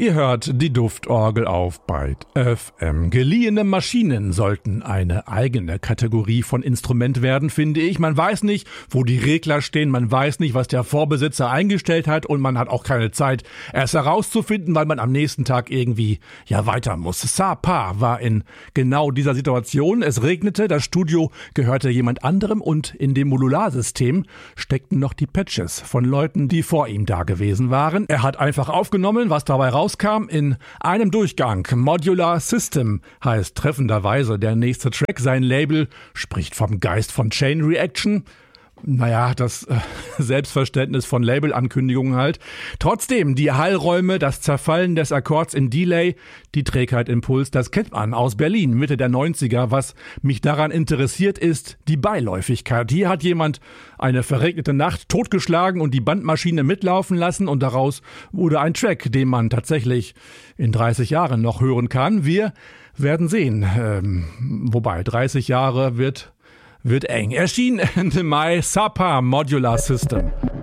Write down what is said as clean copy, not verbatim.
Ihr hört die Duftorgel auf Byte FM. Geliehene Maschinen sollten eine eigene Kategorie von Instrument werden, finde ich. Man weiß nicht, wo die Regler stehen, man weiß nicht, was der Vorbesitzer eingestellt hat und man hat auch keine Zeit, es herauszufinden, weil man am nächsten Tag irgendwie weiter muss. Sapa war in genau dieser Situation. Es regnete, das Studio gehörte jemand anderem und in dem Modularsystem steckten noch die Patches von Leuten, die vor ihm da gewesen waren. Er hat einfach aufgenommen, was dabei rauskam in einem Durchgang. Modular System heißt treffenderweise der nächste Track. Sein Label spricht vom Geist von Chain Reaction. Naja, das Selbstverständnis von Labelankündigungen halt. Trotzdem, die Hallräume, das Zerfallen des Akkords in Delay, die Trägheit im Puls, das kennt man aus Berlin, Mitte der 90er. Was mich daran interessiert, ist die Beiläufigkeit. Hier hat jemand eine verregnete Nacht totgeschlagen und die Bandmaschine mitlaufen lassen und daraus wurde ein Track, den man tatsächlich in 30 Jahren noch hören kann. Wir werden sehen. Wobei, 30 Jahre wird eng. Erschien Ende Mai Sapa Modular System.